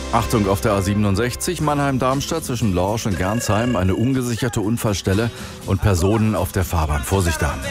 Achtung, auf der A67 Mannheim-Darmstadt zwischen Lorsch und Gernsheim eine ungesicherte Unfallstelle und Personen auf der Fahrbahn. Vorsicht da!